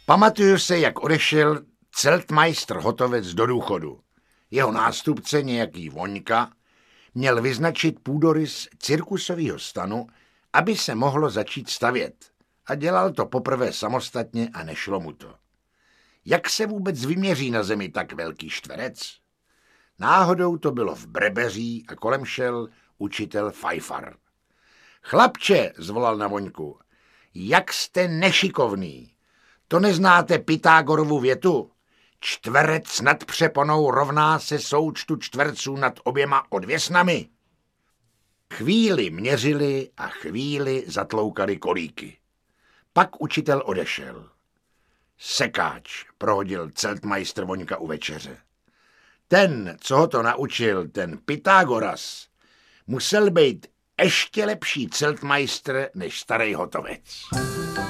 Pamatuju se, jak odešel Celtmeister Hotovec do důchodu. Jeho nástupce, nějaký Voňka, měl vyznačit půdorys cirkusového stanu, aby se mohlo začít stavět. A dělal to poprvé samostatně a nešlo mu to. Jak se vůbec vyměří na zemi tak velký čtverec? Náhodou to bylo v Brebeří a kolem šel učitel Fajfar. Chlapče, zvolal na Voňku, jak jste nešikovný. To neznáte Pythagorovu větu? Čtverec nad přeponou rovná se součtu čtverců nad oběma odvěsnami. Chvíli měřili a chvíli zatloukali kolíky. Pak učitel odešel. Sekáč, prohodil Celtmeister Voňka u večeře. Ten, co ho to naučil, ten Pythagoras, musel být ještě lepší Celtmeister než starý Hotovec.